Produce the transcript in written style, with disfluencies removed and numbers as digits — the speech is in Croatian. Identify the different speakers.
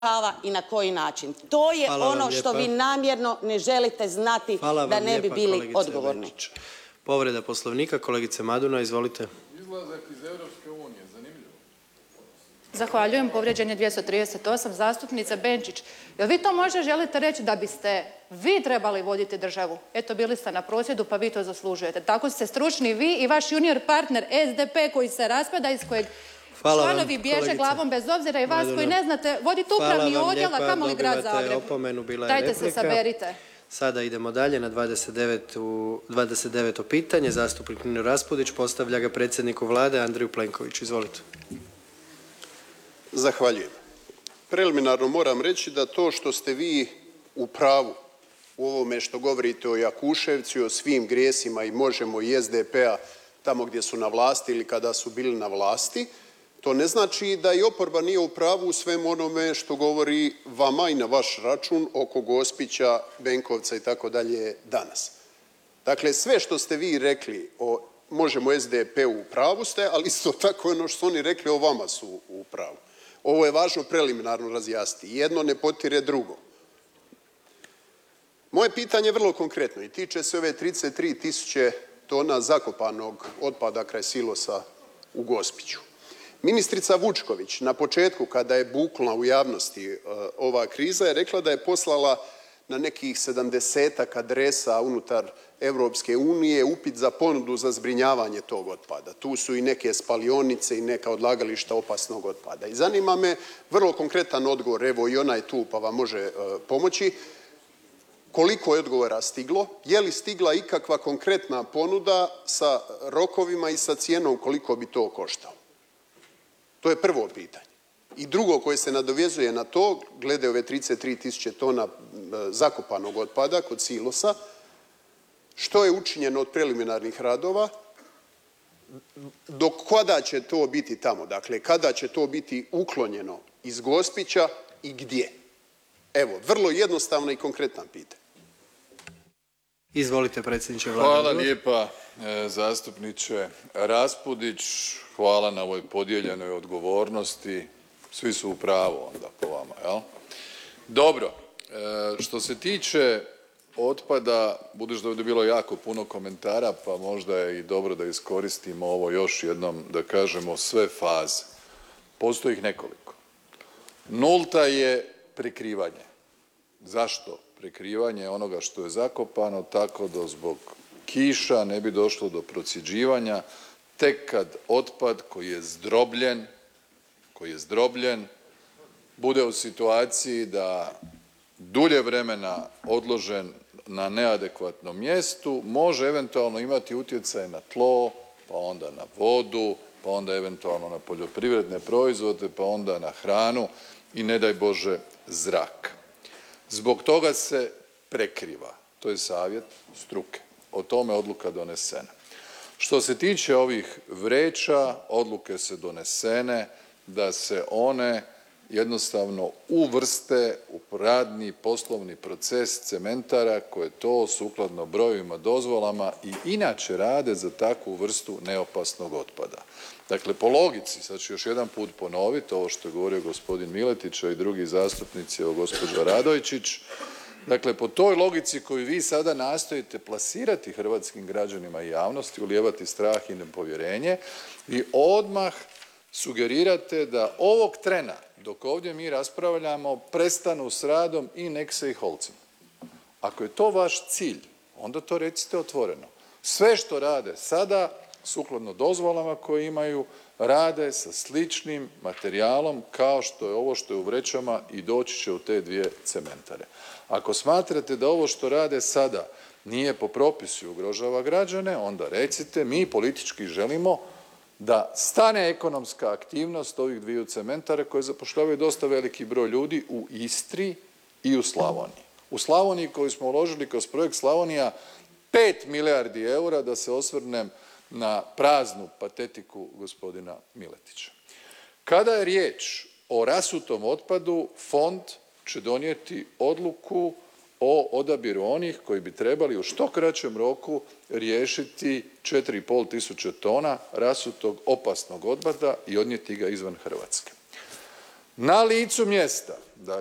Speaker 1: prava i na koji način. To je ono što vi namjerno ne želite znati da ne bi bili odgovorni.
Speaker 2: Povreda Poslovnika, kolegice Maduna, izvolite.
Speaker 3: Izlazak iz Europske unije, zanimljivo.
Speaker 4: Zahvaljujem. Povrijeđen je 238. Zastupnice Benčić, jel vi to možda želite reći da biste vi trebali voditi državu? Eto, bili ste na prosvjedu pa vi to zaslužujete. Tako ste stručni vi i vaš junior partner SDP koji se raspada, iz kojeg članovi bježe glavom bez obzira, i vas koji ne znate voditi upravni odjel, a kamoli grad Zagreb. Dajte se saberite.
Speaker 2: Sada idemo dalje na 29. pitanje. Zastupnik Nino Raspudić postavlja ga predsjedniku Vlade Andreju Plenkoviću. Izvolite.
Speaker 5: Zahvaljujem. Preliminarno moram reći da to što ste vi u pravu u ovome što govorite o Jakuševcu i o svim grijesima i Možemo i SDP-a tamo gdje su na vlasti ili kada su bili na vlasti, to ne znači da i oporba nije u pravu u svemu onome što govori vama i na vaš račun oko Gospića, Benkovca i tako dalje danas. Dakle, sve što ste vi rekli o Možemo SDP-u u pravu ste, ali isto tako ono što su oni rekli o vama su u pravu. Ovo je važno preliminarno razjasniti. Jedno ne potire drugo. Moje pitanje je vrlo konkretno i tiče se ove 33.000 tona zakopanog otpada kraj silosa u Gospiću. Ministrica Vučković na početku kada je buknula u javnosti ova kriza je rekla da je poslala na nekih 70-ak adresa unutar Europske unije upit za ponudu za zbrinjavanje tog otpada. Tu su i neke spalionice i neka odlagališta opasnog otpada. I zanima me vrlo konkretan odgovor, evo i ona je tu pa vam može pomoći. Koliko je odgovora stiglo? Je li stigla ikakva konkretna ponuda sa rokovima i sa cijenom koliko bi to koštalo? To je prvo pitanje. I drugo koje se nadovezuje na to, glede ove 33.000 tona zakopanog otpada kod silosa, što je učinjeno od preliminarnih radova, do kada će to biti tamo? Dakle, kada će to biti uklonjeno iz Gospića i gdje? Evo, vrlo jednostavno i konkretan pitanje.
Speaker 2: Izvolite, predsjedniče Vlade.
Speaker 3: Hvala lijepa, zastupniče Raspudić. Hvala na ovoj podijeljenoj odgovornosti. Svi su u pravu onda po vama, jel? Dobro, što se tiče otpada, budući da je ovdje bilo jako puno komentara, pa možda je i dobro da iskoristimo ovo još jednom, da kažemo sve faze. Postoji ih nekoliko. Nulta je prikrivanje. Zašto prikrivanje onoga što je zakopano? Tako da zbog kiša ne bi došlo do procjeđivanja, tek kad otpad koji je zdrobljen bude u situaciji da dulje vremena odložen na neadekvatnom mjestu može eventualno imati utjecaj na tlo, pa onda na vodu, pa onda eventualno na poljoprivredne proizvode, pa onda na hranu i ne daj Bože zrak. Zbog toga se prekriva. To je savjet struke. O tome je odluka donesena. Što se tiče ovih vreća, odluke su donesene da se one jednostavno uvrste u radni poslovni proces cementara koje to sukladno brojevima, dozvolama i inače rade za takvu vrstu neopasnog otpada. Dakle, po logici, sad ću još jedan put ponoviti ovo što je govorio gospodin Miletić i drugi zastupnici, evo gospođa Radojčić. Dakle, po toj logici koju vi sada nastojite plasirati hrvatskim građanima i javnosti, ulijevati strah i nepovjerenje, vi odmah sugerirate da ovog trena dok ovdje mi raspravljamo prestanu s radom i Nexe i Holcim. Ako je to vaš cilj, onda to recite otvoreno. Sve što rade sada, sukladno dozvolama koje imaju, rade sa sličnim materijalom kao što je ovo što je u vrećama i doći će u te dvije cementare. Ako smatrate da ovo što rade sada nije po propisu i ugrožava građane, onda recite mi politički želimo da stane ekonomska aktivnost ovih dviju cementara koje zapošljavaju dosta veliki broj ljudi u Istri i u Slavoniji. U Slavoniji koju smo uložili kroz projekt Slavonija 5 milijardi eura, da se osvrnem na praznu patetiku gospodina Miletića. Kada je riječ o rasutom otpadu, fond će donijeti odluku o odabiru onih koji bi trebali u što kraćem roku riješiti 4.500 tona rasutog opasnog otpada i odnijeti ga izvan Hrvatske. na licu mjesta